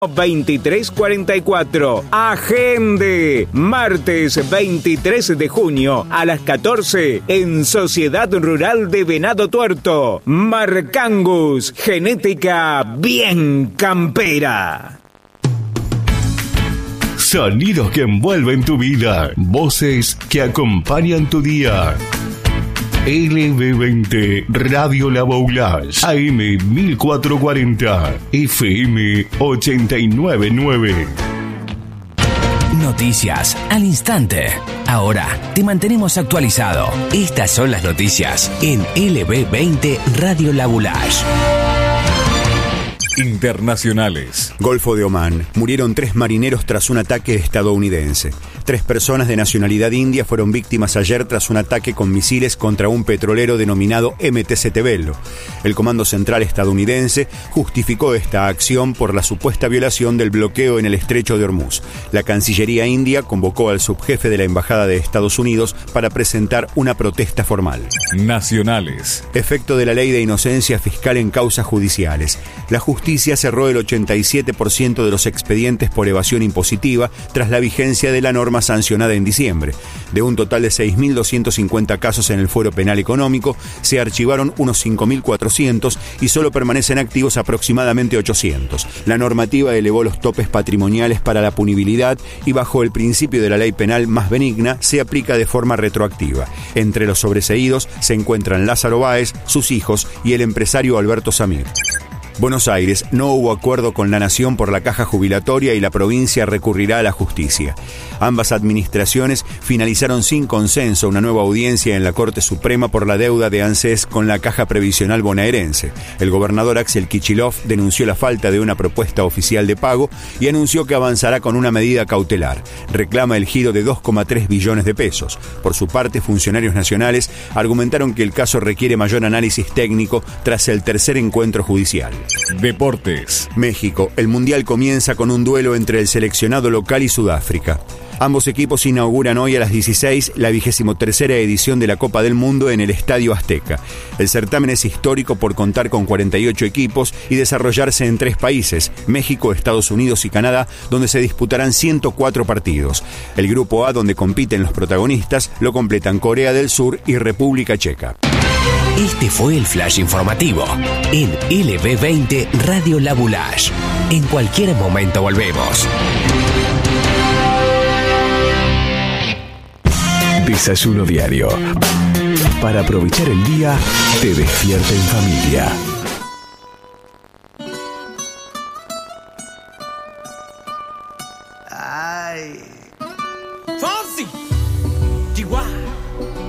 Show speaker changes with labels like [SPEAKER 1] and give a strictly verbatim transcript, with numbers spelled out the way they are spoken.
[SPEAKER 1] veintitrés cuarenta y cuatro. Agende. Martes veintitrés de junio a las catorce en Sociedad Rural de Venado Tuerto. Marcangus. Genética bien campera.
[SPEAKER 2] Sonidos que envuelven tu vida. Voces que acompañan tu día. L B veinte Radio La Boulage, A M mil cuatrocientos cuarenta, F M ochenta y nueve punto nueve.
[SPEAKER 3] Noticias al instante. Ahora te mantenemos actualizado. Estas son las noticias en L B veinte Radio La Boulage.
[SPEAKER 4] Internacionales.
[SPEAKER 5] Golfo de Omán. Murieron tres marineros tras un ataque estadounidense. Tres personas de nacionalidad india fueron víctimas ayer tras un ataque con misiles contra un petrolero denominado M T C Bello. El Comando Central estadounidense justificó esta acción por la supuesta violación del bloqueo en el estrecho de Hormuz. La Cancillería india convocó al subjefe de la Embajada de Estados Unidos para presentar una protesta formal.
[SPEAKER 4] Nacionales.
[SPEAKER 5] Efecto de la ley de inocencia fiscal en causas judiciales. La justicia cerró el ochenta y siete por ciento de los expedientes por evasión impositiva tras la vigencia de la norma sancionada en diciembre. De un total de seis mil doscientos cincuenta casos en el fuero penal económico, se archivaron unos cinco mil cuatrocientos y solo permanecen activos aproximadamente ochocientos. La normativa elevó los topes patrimoniales para la punibilidad y bajo el principio de la ley penal más benigna se aplica de forma retroactiva. Entre los sobreseídos se encuentran Lázaro Báez, sus hijos y el empresario Alberto Samir. Buenos Aires. No hubo acuerdo con la Nación por la caja jubilatoria y la provincia recurrirá a la justicia. Ambas administraciones finalizaron sin consenso una nueva audiencia en la Corte Suprema por la deuda de ANSES con la caja previsional bonaerense. El gobernador Axel Kicillof denunció la falta de una propuesta oficial de pago y anunció que avanzará con una medida cautelar. Reclama el giro de dos coma tres billones de pesos. Por su parte, funcionarios nacionales argumentaron que el caso requiere mayor análisis técnico tras el tercer encuentro judicial.
[SPEAKER 4] Deportes.
[SPEAKER 5] México. El Mundial comienza con un duelo entre el seleccionado local y Sudáfrica. Ambos equipos inauguran hoy a las dieciséis la vigésimo tercera edición de la Copa del Mundo en el Estadio Azteca. El certamen es histórico por contar con cuarenta y ocho equipos y desarrollarse en tres países, México, Estados Unidos y Canadá, donde se disputarán ciento cuatro partidos. El Grupo A, donde compiten los protagonistas, lo completan Corea del Sur y República Checa.
[SPEAKER 3] Este fue el flash informativo en L B veinte Radio La Boulage. En cualquier momento volvemos.
[SPEAKER 2] Desayuno diario. Para aprovechar el día, te despierta en familia.
[SPEAKER 6] Ay.